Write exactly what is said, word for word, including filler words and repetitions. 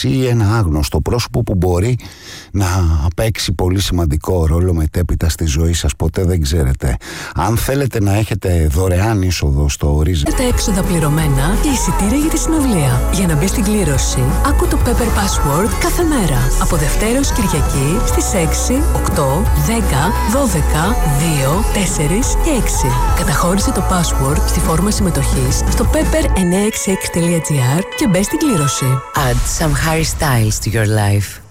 εσύ ένα άγνωστο πρόσωπο που μπορεί να παίξει πολύ σημαντικό ρόλο μετέπειτα στη ζωή σας. Ποτέ δεν ξέρετε. Αν θέλετε να έχετε δωρεάν είσοδο στο Reason, τα έξοδα πληρωμένα και εισιτήρια για τη συναυλία. Για να μπει στην κλήρωση, άκου το Pepper Password κάθε μέρα. Από Δευτέρα ως Κυριακή στις έξι, οκτώ, δέκα, δώδεκα, δύο, τέσσερα και έξι. Καταχώρησε το password στη φόρμα συμμετοχής στο pepper εννιακόσια εξήντα έξι τελεία gr και μπες στην κλήρωση. Add some Harry Styles to your life.